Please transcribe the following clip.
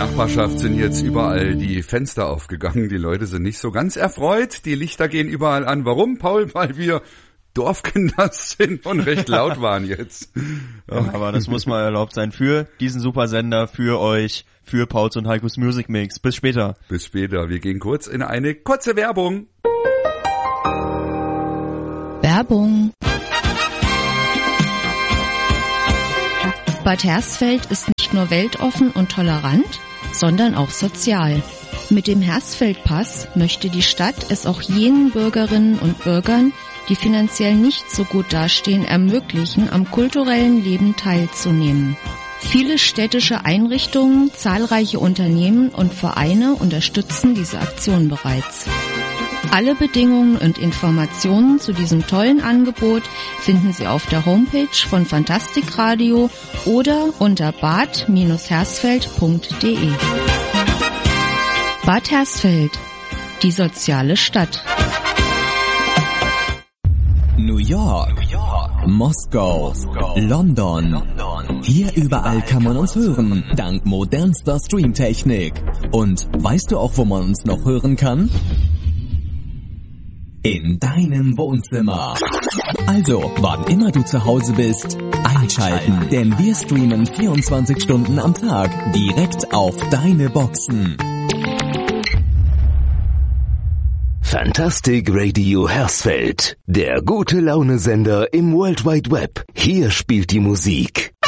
Nachbarschaft sind jetzt überall die Fenster aufgegangen. Die Leute sind nicht so ganz erfreut. Die Lichter gehen überall an. Warum, Paul? Weil wir Dorfkinder sind und recht laut waren jetzt. Ja, aber das muss mal erlaubt sein für diesen Supersender, für euch, für Pauls und Heikus Music Mix. Bis später. Bis später. Wir gehen kurz in eine kurze Werbung. Werbung. Bad Hersfeld ist nicht nur weltoffen und tolerant, sondern auch sozial. Mit dem Hersfeld-Pass möchte die Stadt es auch jenen Bürgerinnen und Bürgern, die finanziell nicht so gut dastehen, ermöglichen, am kulturellen Leben teilzunehmen. Viele städtische Einrichtungen, zahlreiche Unternehmen und Vereine unterstützen diese Aktion bereits. Alle Bedingungen und Informationen zu diesem tollen Angebot finden Sie auf der Homepage von Fantastikradio oder unter bad-hersfeld.de. Bad Hersfeld, die soziale Stadt. New York, Moskau, London. Hier überall kann man uns hören, dank modernster Streamtechnik. Und weißt du auch, wo man uns noch hören kann? In deinem Wohnzimmer. Also, wann immer du zu Hause bist, einschalten, denn wir streamen 24 Stunden am Tag direkt auf deine Boxen. Fantastic Radio Hersfeld, der gute Laune-Sender im World Wide Web. Hier spielt die Musik